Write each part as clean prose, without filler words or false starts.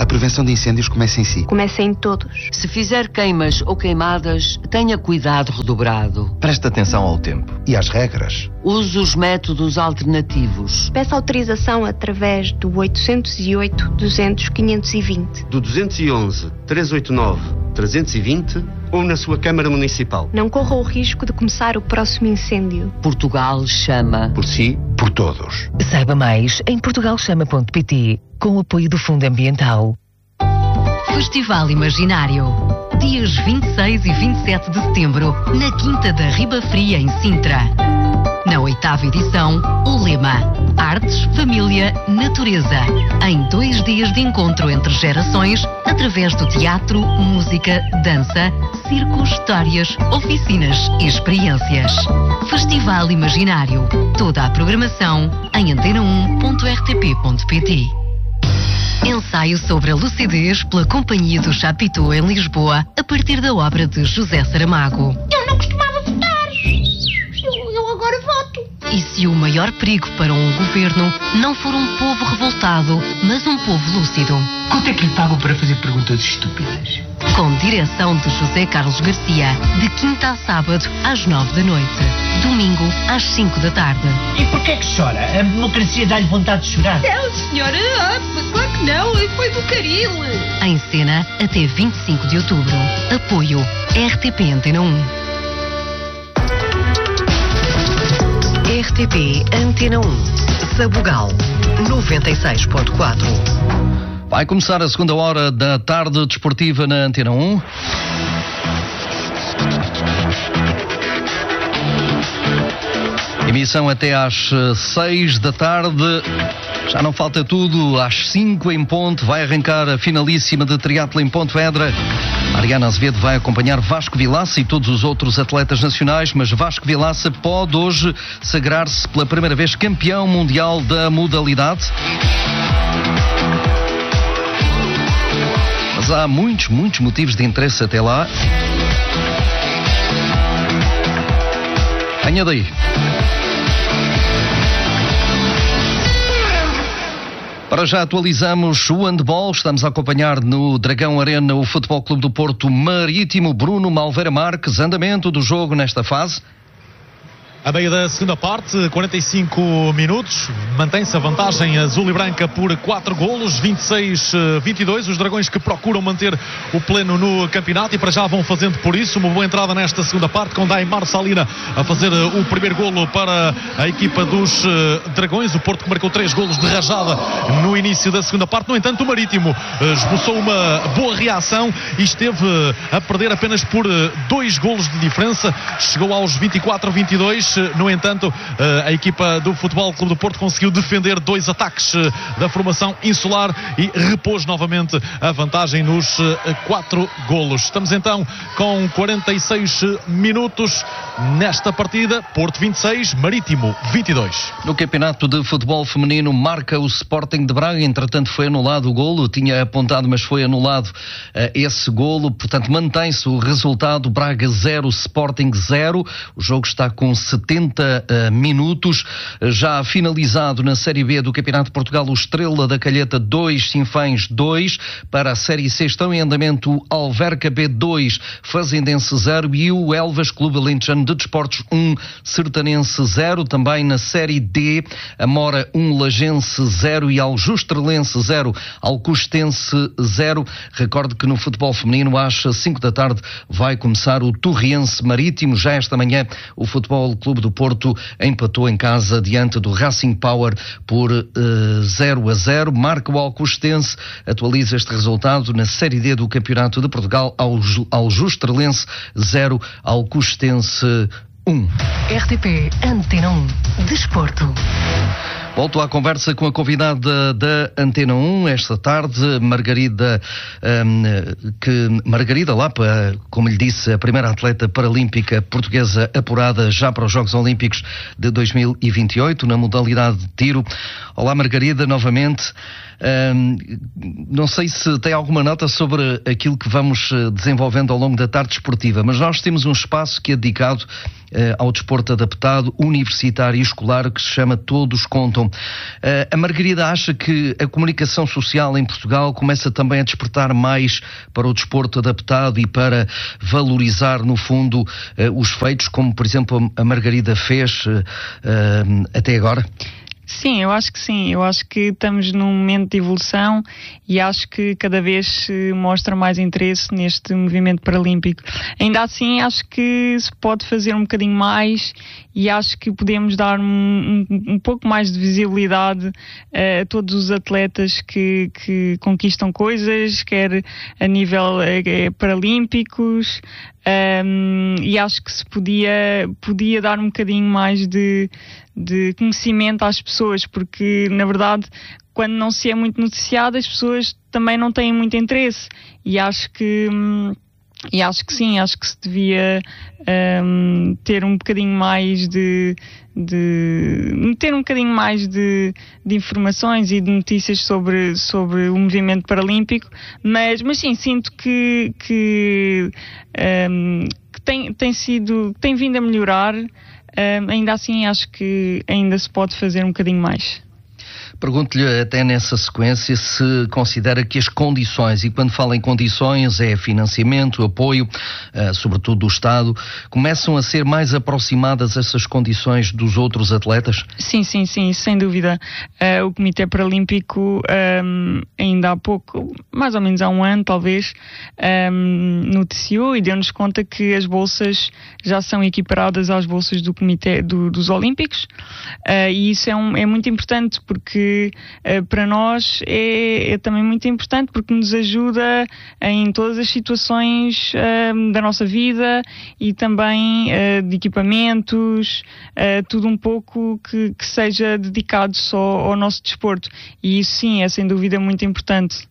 A prevenção de incêndios começa em si. Começa em todos. Se fizer queimas ou queimadas, tenha cuidado redobrado. Preste atenção ao tempo e às regras. Use os métodos alternativos. Peça autorização através do 808 200 520. Do 211 389 320 ou na sua Câmara Municipal. Não corra o risco de começar o próximo incêndio. Portugal chama. Por si, por todos. Saiba mais em portugalchama.pt, com o apoio do Fundo Ambiental. Festival Imaginário. Dias 26 e 27 de setembro, na Quinta da Riba Fria, em Sintra. Na 8ª edição, o lema Artes, Família, Natureza. Em 2 dias de encontro entre gerações, através do teatro, música, dança, circo, histórias, oficinas e experiências. Festival Imaginário. Toda a programação em antena1.rtp.pt. Ensaio sobre a lucidez pela Companhia do Chapitão em Lisboa, a partir da obra de José Saramago. Eu não costumava votar. Eu agora voto. E se o maior perigo para um governo não for um povo revoltado, mas um povo lúcido? Quanto é que lhe pagam para fazer perguntas estúpidas? Com direção de José Carlos Garcia, de quinta a sábado, às 9 da noite. Domingo, às 5 da tarde. E porquê é que chora? A democracia dá-lhe vontade de chorar? Não, senhora, claro que não. Foi do caril. Em cena, até 25 de outubro. Apoio RTP Antena 1. RTP Antena 1. Sabugal 96.4. Vai começar a segunda hora da tarde desportiva na Antena 1. Emissão até às 6 da tarde. Já não falta tudo. Às 5 em ponto vai arrancar a finalíssima de triatlo em Pontevedra. Mariana Azevedo vai acompanhar Vasco Vilaça e todos os outros atletas nacionais, mas Vasco Vilaça pode hoje sagrar-se pela primeira vez campeão mundial da modalidade. Mas há muitos motivos de interesse até lá. Venha daí. Para já atualizamos o handball. Estamos a acompanhar no Dragão Arena o Futebol Clube do Porto Marítimo. Bruno Malveira Marques, andamento do jogo nesta fase. A meio da segunda parte, 45 minutos, mantém-se a vantagem azul e branca por 4 golos, 26-22, os Dragões que procuram manter o pleno no campeonato e para já vão fazendo por isso. Uma boa entrada nesta segunda parte com Daimar Salina a fazer o primeiro golo para a equipa dos Dragões. O Porto que marcou 3 golos de rajada no início da segunda parte. No entanto, o Marítimo esboçou uma boa reação e esteve a perder apenas por 2 golos de diferença. Chegou aos 24-22. No entanto, a equipa do Futebol Clube do Porto conseguiu defender 2 ataques da formação insular e repôs novamente a vantagem nos 4 golos. Estamos então com 46 minutos nesta partida. Porto 26, Marítimo 22. No campeonato de futebol feminino marca o Sporting de Braga. Entretanto foi anulado o golo. Tinha apontado, mas foi anulado esse golo. Portanto mantém-se o resultado. Braga 0, Sporting 0. O jogo está com 70 minutos. Já finalizado na Série B do Campeonato de Portugal, o Estrela da Calheta 2, Sinfãs 2. Para a Série C estão em andamento o Alverca B 2, Fazendense 0 e o Elvas Clube Alentejano de Desportos 1, Sertanense 0. Também na Série D, Amora 1, Lagense 0 e Aljustrelense 0, Alcostense 0. Recorde que no futebol feminino às 5 da tarde vai começar o Torriense Marítimo. Já esta manhã o Futebol Clube do Porto empatou em casa diante do Racing Power por 0-0. Marca o Alcostense, atualiza este resultado na Série D do Campeonato de Portugal. Aljustrelense 0, Alcostense 1. RTP Antena 1 Desporto. Volto à conversa com a convidada da Antena 1 esta tarde, Margarida Lapa, como lhe disse, a primeira atleta paralímpica portuguesa apurada já para os Jogos Olímpicos de 2028 na modalidade de tiro. Olá Margarida, novamente. Não sei se tem alguma nota sobre aquilo que vamos desenvolvendo ao longo da tarde desportiva, mas nós temos um espaço que é dedicado ao desporto adaptado, universitário e escolar, que se chama Todos Contam. A Margarida acha que a comunicação social em Portugal começa também a despertar mais para o desporto adaptado e para valorizar, no fundo, os feitos, como, por exemplo, a Margarida fez até agora? Sim, eu acho que sim. Eu acho que estamos num momento de evolução e acho que cada vez se mostra mais interesse neste movimento paralímpico. Ainda assim, acho que se pode fazer um bocadinho mais e acho que podemos dar um pouco mais de visibilidade a todos os atletas que conquistam coisas, quer a nível paralímpicos, e acho que se podia dar um bocadinho mais de conhecimento às pessoas, porque na verdade quando não se é muito noticiado as pessoas também não têm muito interesse e acho que sim, acho que se devia ter um bocadinho mais de informações e de notícias sobre o movimento paralímpico, mas sim, sinto que tem vindo a melhorar. Ainda assim acho que ainda se pode fazer um bocadinho mais. Pergunto-lhe até nessa sequência se considera que as condições, e quando falo em condições é financiamento, apoio, sobretudo do Estado, começam a ser mais aproximadas essas condições dos outros atletas? Sim, sem dúvida. O Comitê Paralímpico ainda há pouco, mais ou menos há um ano talvez, noticiou e deu-nos conta que as bolsas já são equiparadas às bolsas do Comitê dos Olímpicos, e isso é muito importante porque para nós é também muito importante porque nos ajuda em todas as situações da nossa vida e também de equipamentos, tudo um pouco que seja dedicado só ao nosso desporto, e isso sim é sem dúvida muito importante.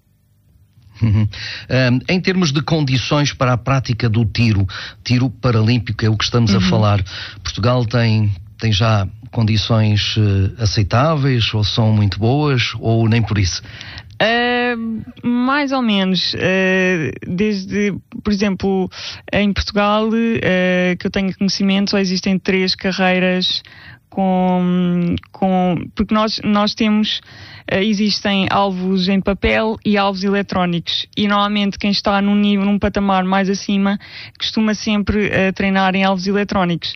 Em termos de condições para a prática do tiro paralímpico, é o que estamos a falar, Portugal tem já condições aceitáveis, ou são muito boas, ou nem por isso? Mais ou menos. Desde, por exemplo, em Portugal, que eu tenho conhecimento, só existem 3 carreiras porque nós temos, existem alvos em papel e alvos eletrónicos, e normalmente quem está num patamar mais acima costuma sempre treinar em alvos eletrónicos,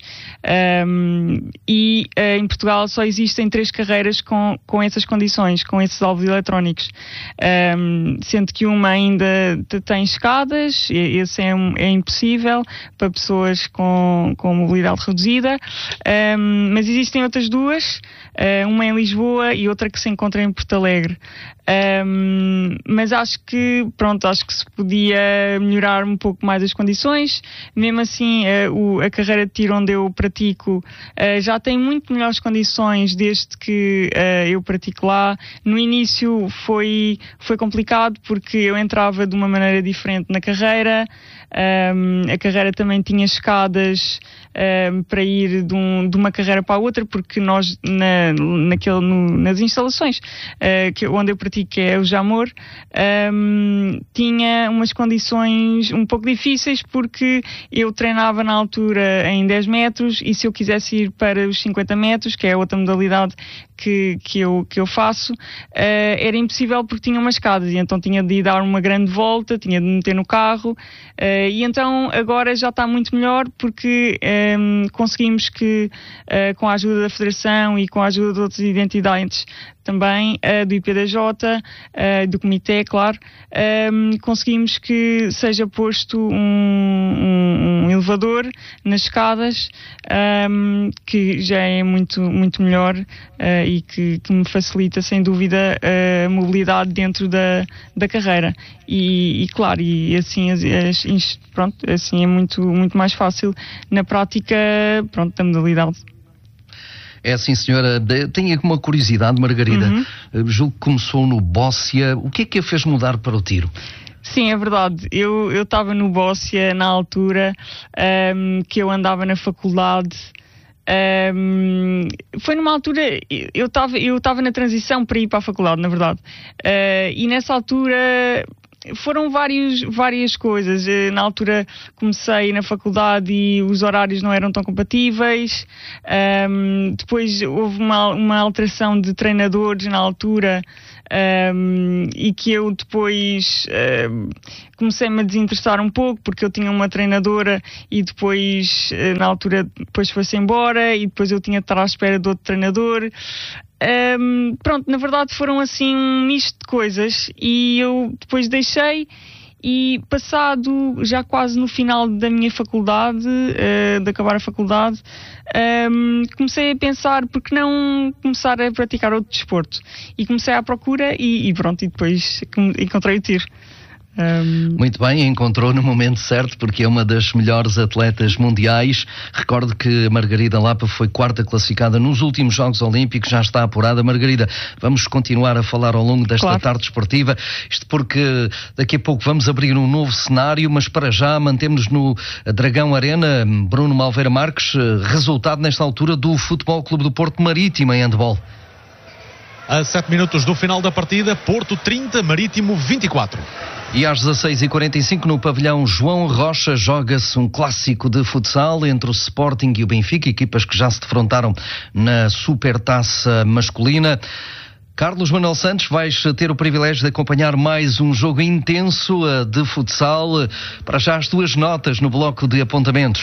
e em Portugal só existem 3 carreiras com essas condições, com esses alvos eletrónicos, sendo que uma ainda tem escadas, esse é impossível para pessoas com mobilidade reduzida, mas existem outras 2, uma em Lisboa e outra que se encontra em Porto Alegre. Mas acho que se podia melhorar um pouco mais as condições. Mesmo assim, a carreira de tiro onde eu pratico já tem muito melhores condições desde que eu pratico lá. No início foi complicado porque eu entrava de uma maneira diferente na carreira. A carreira também tinha escadas para ir de uma carreira para a outra, porque nós nas instalações onde eu pratico, que é o Jamor, tinha umas condições um pouco difíceis porque eu treinava na altura em 10 metros e se eu quisesse ir para os 50 metros, que é outra modalidade que eu faço, era impossível porque tinha umas escadas e então tinha de dar uma grande volta, tinha de meter no carro, e então agora já está muito melhor porque conseguimos que com a ajuda da Federação e com a ajuda de outras entidades também, do IPDJ, do Comitê, claro, conseguimos que seja posto um elevador nas escadas, que já é muito, muito melhor, e que me facilita sem dúvida a mobilidade dentro da carreira. E claro, e assim, assim é muito, muito mais fácil na prática, da modalidade. É assim, senhora. Tenho uma curiosidade, Margarida. Julgo que começou no Bóssia. O que é que a fez mudar para o tiro? Sim, é verdade. Eu estava no Bóssia na altura que eu andava na faculdade. Foi numa altura, eu estava na transição para ir para a faculdade, na verdade, e nessa altura foram várias coisas. Na altura comecei na faculdade e os horários não eram tão compatíveis. Depois houve uma alteração de treinadores na altura, e que eu depois comecei-me a desinteressar um pouco, porque eu tinha uma treinadora e depois na altura foi-se embora e depois eu tinha de estar à espera de outro treinador. Pronto, na verdade foram assim um misto de coisas e eu depois deixei, e passado já quase no final da minha faculdade, de acabar a faculdade, comecei a pensar porque não começar a praticar outro desporto, e comecei à procura e pronto, e depois encontrei o tiro. Muito bem, encontrou no momento certo, porque é uma das melhores atletas mundiais. Recordo que a Margarida Lapa foi 4ª classificada nos últimos Jogos Olímpicos, já está apurada. Margarida, vamos continuar a falar ao longo desta tarde esportiva, isto porque daqui a pouco vamos abrir um novo cenário, mas para já mantemos no Dragão Arena. Bruno Malveira Marques, resultado nesta altura do Futebol Clube do Porto Marítimo em handball. A 7 minutos do final da partida, Porto 30, Marítimo 24. E às 16h45 no pavilhão João Rocha joga-se um clássico de futsal entre o Sporting e o Benfica, equipas que já se defrontaram na Supertaça masculina. Carlos Manuel Santos, vais ter o privilégio de acompanhar mais um jogo intenso de futsal. Para já as tuas notas no bloco de apontamentos.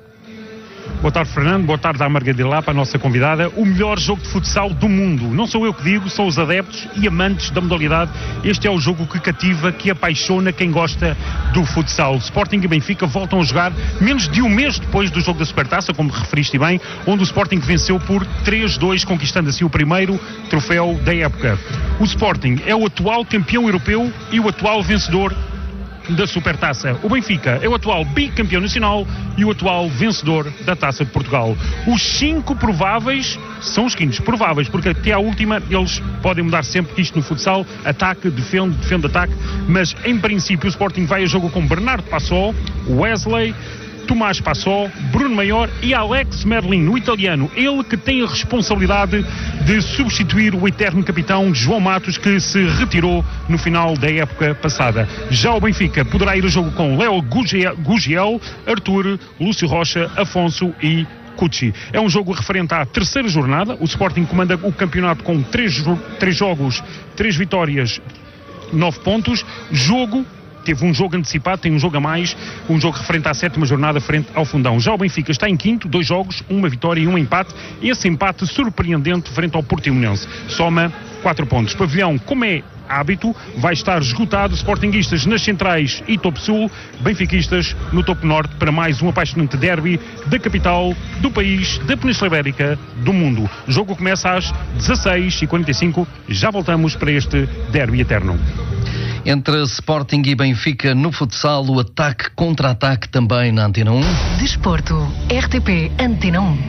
Boa tarde, Fernando. Boa tarde à Margarida Lapa, a nossa convidada. O melhor jogo de futsal do mundo. Não sou eu que digo, são os adeptos e amantes da modalidade. Este é o jogo que cativa, que apaixona quem gosta do futsal. Sporting e Benfica voltam a jogar menos de um mês depois do jogo da Supertaça, como referiste bem, onde o Sporting venceu por 3-2, conquistando assim o primeiro troféu da época. O Sporting é o atual campeão europeu e o atual vencedor da Supertaça. O Benfica é o atual bicampeão nacional e o atual vencedor da Taça de Portugal. Os 5 prováveis são os quintos prováveis, porque até à última eles podem mudar sempre, que isto no futsal, ataque, defende, ataque, mas em princípio o Sporting vai a jogo com Bernardo Passó, Wesley, Tomás Passó, Bruno Maior e Alex Merlin, o italiano, ele que tem a responsabilidade de substituir o eterno capitão João Matos, que se retirou no final da época passada. Já o Benfica poderá ir a jogo com Léo Gugiel, Arthur, Lúcio Rocha, Afonso e Cucci. É um jogo referente à terceira jornada. O Sporting comanda o campeonato com 3 jogos, 3 vitórias, 9 pontos. Teve um jogo antecipado, tem um jogo a mais, um jogo referente à 7ª jornada frente ao Fundão. Já o Benfica está em quinto, 2 jogos, 1 vitória e 1 empate. Esse empate surpreendente frente ao Portimonense. Soma 4 pontos. Pavilhão, como é hábito, vai estar esgotado. Sportinguistas nas centrais e topo sul, benfiquistas no topo norte, para mais um apaixonante derby da capital, do país, da Península Ibérica, do mundo. O jogo começa às 16h45. Já voltamos para este derby eterno. Entre Sporting e Benfica no futsal, o ataque contra-ataque também na Antena 1. Desporto, RTP Antena 1.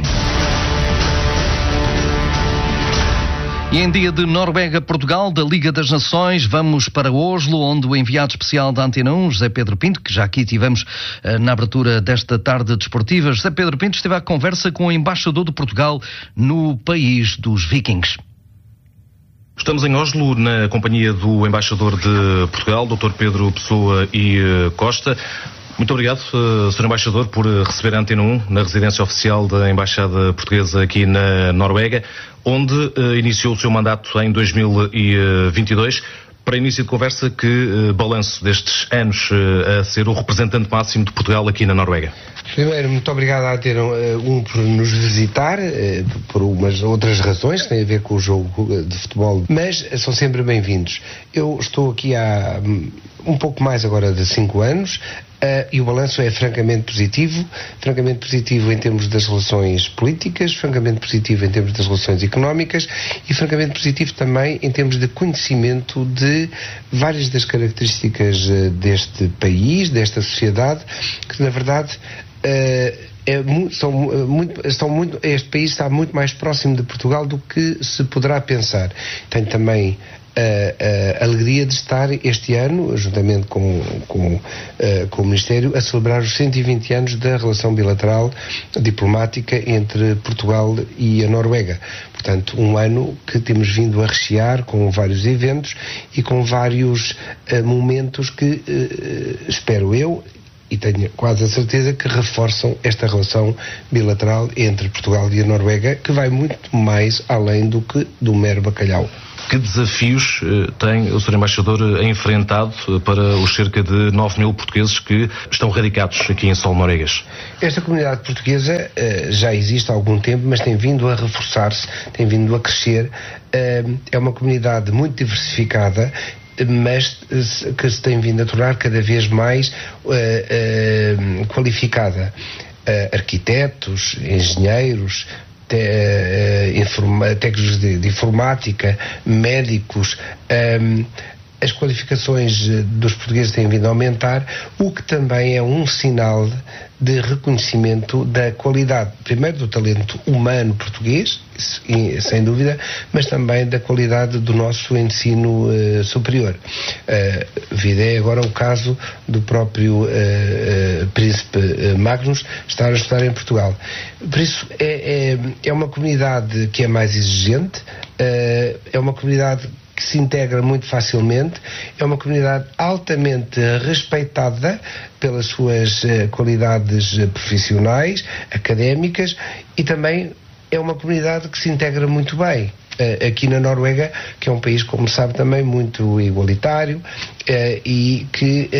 E em dia de Noruega-Portugal, da Liga das Nações, vamos para Oslo, onde o enviado especial da Antena 1, José Pedro Pinto, que já aqui tivemos na abertura desta tarde desportiva, José Pedro Pinto esteve à conversa com o embaixador de Portugal no país dos Vikings. Estamos em Oslo, na companhia do embaixador de Portugal, Dr. Pedro Pessoa e Costa. Muito obrigado, Sr. Embaixador, por receber a Antena 1 na residência oficial da Embaixada Portuguesa aqui na Noruega, onde iniciou o seu mandato em 2022. Para início de conversa, que balanço destes anos a ser o representante máximo de Portugal aqui na Noruega? Primeiro, muito obrigado à Antena 1 por nos visitar, por umas outras razões que têm a ver com o jogo de futebol, mas são sempre bem-vindos. Eu estou aqui há um pouco mais agora de 5 anos, e o balanço é francamente positivo em termos das relações políticas, francamente positivo em termos das relações económicas e francamente positivo também em termos de conhecimento de várias das características deste país, desta sociedade, que na verdade este país está muito mais próximo de Portugal do que se poderá pensar. Tem também a alegria de estar este ano, juntamente com o Ministério, a celebrar os 120 anos da relação bilateral diplomática entre Portugal e a Noruega. Portanto, um ano que temos vindo a rechear com vários eventos e com vários momentos que, espero eu, e tenho quase a certeza que reforçam esta relação bilateral entre Portugal e a Noruega, que vai muito mais além do mero bacalhau. Que desafios tem o Sr. Embaixador enfrentado para os cerca de 9 mil portugueses que estão radicados aqui em solo norueguês? Esta comunidade portuguesa já existe há algum tempo, mas tem vindo a reforçar-se, tem vindo a crescer. É uma comunidade muito diversificada, mas que se tem vindo a tornar cada vez mais qualificada. Arquitetos, engenheiros, técnicos de informática, médicos, as qualificações dos portugueses têm vindo a aumentar, o que também é um sinal de reconhecimento da qualidade, primeiro do talento humano português, sem dúvida, mas também da qualidade do nosso ensino superior. Vide agora o caso do próprio Príncipe Magnus estar a estudar em Portugal. Por isso é uma comunidade que é mais exigente, é uma comunidade que se integra muito facilmente, é uma comunidade altamente respeitada pelas suas qualidades profissionais, académicas, e também é uma comunidade que se integra muito bem. Aqui na Noruega, que é um país, como sabe, também muito igualitário e que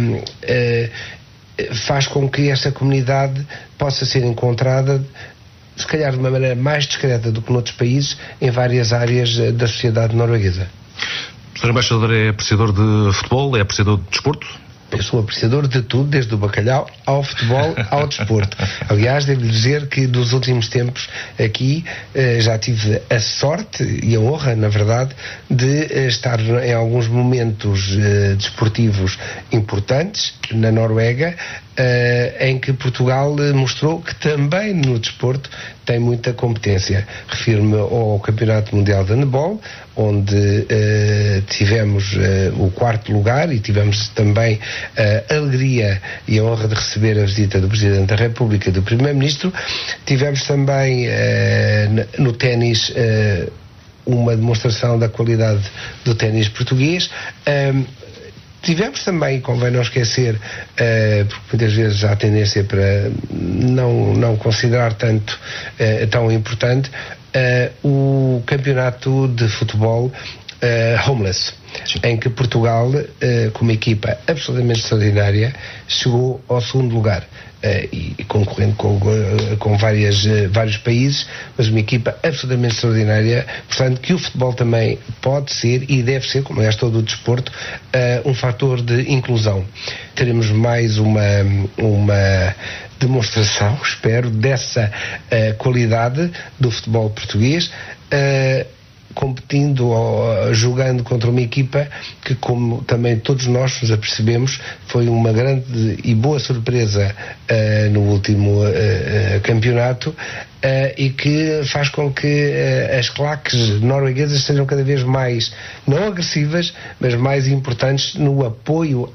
faz com que essa comunidade possa ser encontrada, se calhar de uma maneira mais discreta do que noutros países, em várias áreas da sociedade norueguesa. O Sr. Embaixador é apreciador de futebol, é apreciador de desporto? Eu sou apreciador de tudo, desde o bacalhau ao futebol, ao desporto. Aliás, devo-lhe dizer que nos últimos tempos aqui já tive a sorte e a honra, na verdade, de estar em alguns momentos desportivos importantes na Noruega, em que Portugal mostrou que também no desporto tem muita competência. Refiro-me ao Campeonato Mundial de Handball, onde tivemos o 4º lugar e tivemos também a alegria e a honra de receber a visita do Presidente da República e do Primeiro-Ministro. Tivemos também no ténis uma demonstração da qualidade do ténis português. Tivemos também, convém não esquecer, porque muitas vezes há tendência para não considerar tão importante, o campeonato de futebol homeless, em que Portugal, com uma equipa absolutamente extraordinária, chegou ao 2º lugar. E concorrendo com vários países, mas uma equipa absolutamente extraordinária. Portanto, que o futebol também pode ser e deve ser, como é todo o desporto, um fator de inclusão. Teremos mais uma demonstração, espero, dessa qualidade do futebol português, competindo ou jogando contra uma equipa que, como também todos nós nos apercebemos, foi uma grande e boa surpresa no último campeonato, e que faz com que as claques norueguesas sejam cada vez mais, não agressivas, mas mais importantes no apoio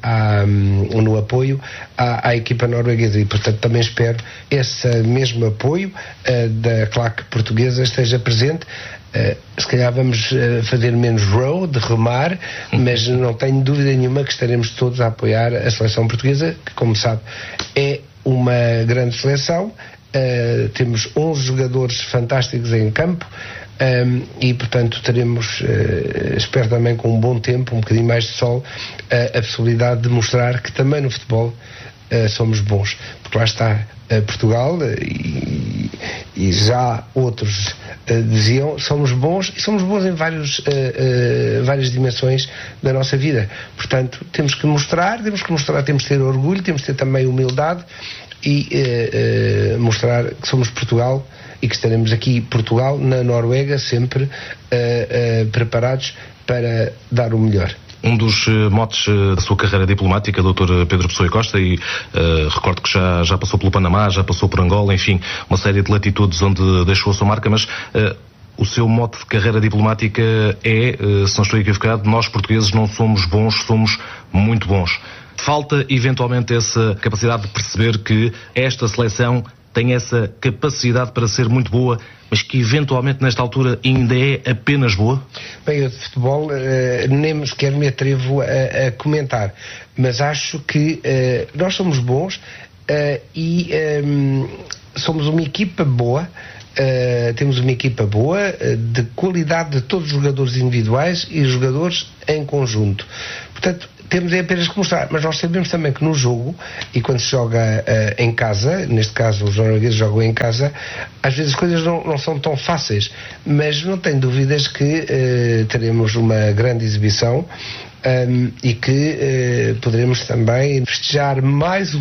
à equipa norueguesa, e portanto também espero esse mesmo apoio da claque portuguesa esteja presente. Se calhar vamos fazer menos row, de remar, mas não tenho dúvida nenhuma que estaremos todos a apoiar a seleção portuguesa, que, como sabe, é uma grande seleção. Temos 11 jogadores fantásticos em campo, e portanto teremos, espero também com um bom tempo, um bocadinho mais de sol, a possibilidade de mostrar que também no futebol somos bons, porque lá está Portugal, e já outros diziam, somos bons, e somos bons em várias dimensões da nossa vida. Portanto, temos que mostrar, temos que ter orgulho, temos que ter também humildade e mostrar que somos Portugal e que estaremos aqui, Portugal, na Noruega, sempre preparados para dar o melhor. Um dos motes da sua carreira diplomática, Dr. Pedro Pessoa e Costa, e recordo que já passou pelo Panamá, já passou por Angola, enfim, uma série de latitudes onde deixou a sua marca, mas O seu mote de carreira diplomática é, se não estou equivocado, nós portugueses não somos bons, somos muito bons. Falta eventualmente essa capacidade de perceber que esta seleção tem essa capacidade para ser muito boa, mas que eventualmente nesta altura ainda é apenas boa? Bem, eu de futebol nem sequer me atrevo a comentar, mas acho que nós somos bons e somos uma equipa boa. Temos uma equipa boa de qualidade de todos os jogadores individuais e jogadores em conjunto. Portanto, temos apenas que mostrar, mas nós sabemos também que no jogo, e quando se joga em casa, neste caso os noruegueses jogam em casa, às vezes as coisas não são tão fáceis, mas não tenho dúvidas que teremos uma grande exibição. E que poderemos também festejar mais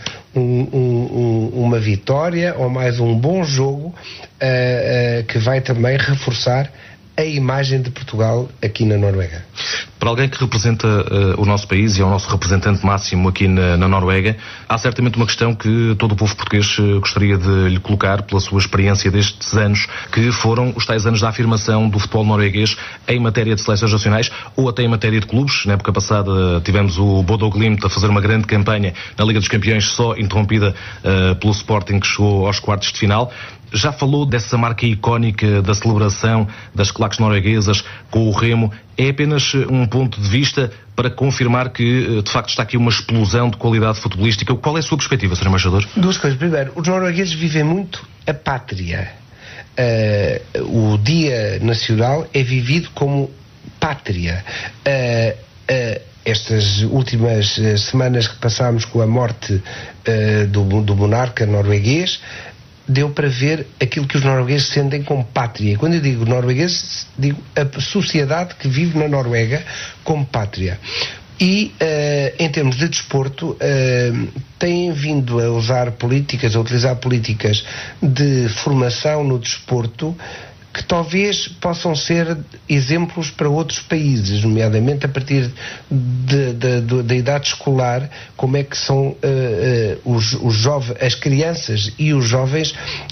uma vitória ou mais um bom jogo que vai também reforçar a imagem de Portugal aqui na Noruega. Para alguém que representa o nosso país e é o nosso representante máximo aqui na Noruega, há certamente uma questão que todo o povo português gostaria de lhe colocar pela sua experiência destes anos, que foram os tais anos da afirmação do futebol norueguês em matéria de seleções nacionais ou até em matéria de clubes. Na época passada tivemos o Bodo Glimt a fazer uma grande campanha na Liga dos Campeões, só interrompida pelo Sporting, que chegou aos quartos de final. Já falou dessa marca icónica da celebração das claques norueguesas com o remo. É apenas um ponto de vista para confirmar que, de facto, está aqui uma explosão de qualidade futebolística. Qual é a sua perspectiva, Sr. Embaixador? Duas coisas. Primeiro, os noruegueses vivem muito a pátria. O Dia Nacional é vivido como pátria. Estas últimas semanas que passámos com a morte do monarca norueguês, deu para ver aquilo que os noruegueses sentem como pátria. E quando eu digo norueguês, digo a sociedade que vive na Noruega como pátria. E, em termos de desporto, têm vindo a usar políticas, a utilizar políticas de formação no desporto que talvez possam ser exemplos para outros países, nomeadamente a partir da idade escolar, como é que são os jovens, as crianças e os jovens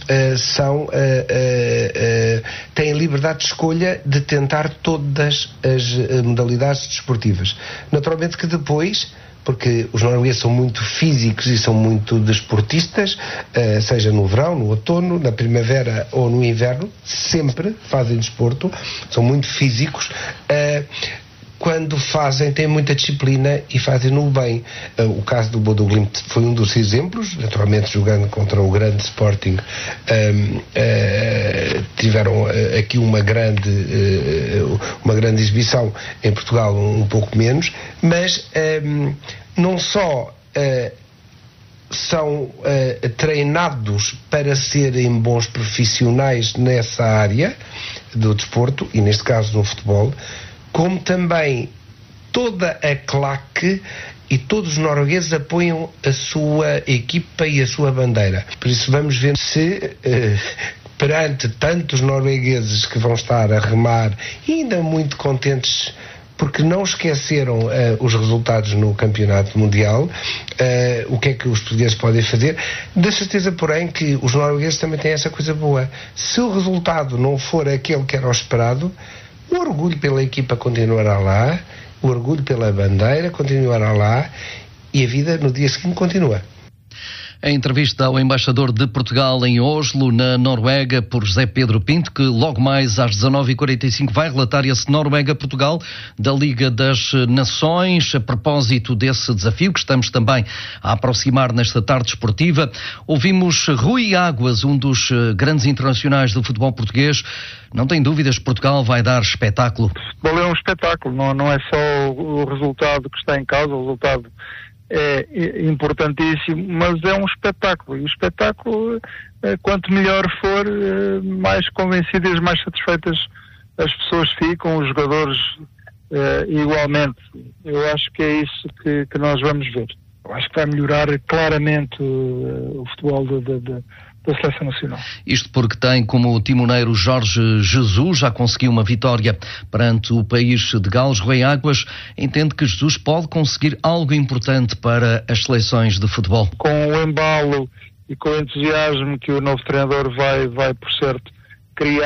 têm liberdade de escolha de tentar todas as modalidades desportivas. Naturalmente que depois, porque os noruegueses são muito físicos e são muito desportistas, seja no verão, no outono, na primavera ou no inverno, sempre fazem desporto, são muito físicos. Quando fazem, têm muita disciplina e fazem-no bem. O caso do Bodo Glimt foi um dos exemplos, naturalmente jogando contra o grande Sporting, tiveram aqui uma grande exibição. Em Portugal um pouco menos, mas não só são treinados para serem bons profissionais nessa área do desporto, e neste caso no futebol, como também toda a claque e todos os noruegueses apoiam a sua equipa e a sua bandeira. Por isso vamos ver se, perante tantos noruegueses que vão estar a remar, ainda muito contentes porque não esqueceram os resultados no Campeonato Mundial, o que é que os portugueses podem fazer. Da certeza, porém, que os noruegueses também têm essa coisa boa. Se o resultado não for aquele que era o esperado, o orgulho pela equipa continuará lá, o orgulho pela bandeira continuará lá e a vida no dia seguinte continua. A entrevista ao embaixador de Portugal em Oslo, na Noruega, por José Pedro Pinto, que logo mais às 19h45 vai relatar esse Noruega-Portugal da Liga das Nações, a propósito desse desafio que estamos também a aproximar nesta tarde esportiva. Ouvimos Rui Águas, um dos grandes internacionais do futebol português. Não tem dúvidas, Portugal vai dar espetáculo. O futebol é um espetáculo, não é só o resultado que está em causa, o resultado é importantíssimo, mas é um espetáculo. E o espetáculo, quanto melhor for, mais convencidas, mais satisfeitas as pessoas ficam, os jogadores igualmente. Eu acho que é isso que nós vamos ver. Eu acho que vai melhorar claramente o futebol da Seleção Nacional. Isto porque tem como timoneiro Jorge Jesus, já conseguiu uma vitória perante o país de Gales. Rui Águas entende que Jesus pode conseguir algo importante para as seleções de futebol. Com o embalo e com o entusiasmo que o novo treinador vai por certo criar,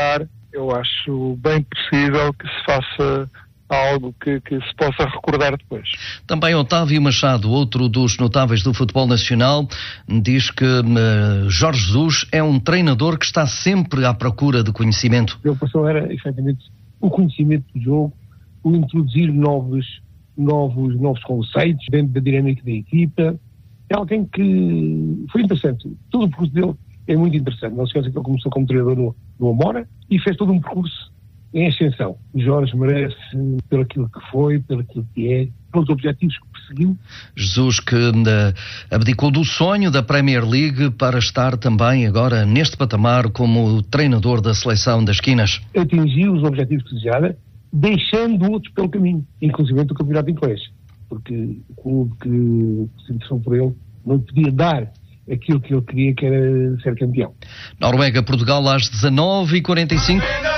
eu acho bem possível que se faça algo que se possa recordar depois. Também Otávio Machado, outro dos notáveis do futebol nacional, diz que Jorge Jesus é um treinador que está sempre à procura de conhecimento. A preocupação era, efetivamente, o conhecimento do jogo, o introduzir novos conceitos dentro da dinâmica da equipa. É alguém que foi interessante. Todo o percurso dele é muito interessante. Não se esqueça que ele começou como treinador no Amora e fez todo um percurso em ascensão. O Jorge merece pelo aquilo que foi, pelo aquilo que é, pelos objetivos que perseguiu. Jesus que abdicou do sonho da Premier League para estar também agora neste patamar como treinador da seleção das Quinas. Atingiu os objetivos que desejava, deixando outros pelo caminho, inclusive o campeonato inglês, porque o clube que se interessou por ele não podia dar aquilo que ele queria, que era ser campeão. Noruega-Portugal às 19h45.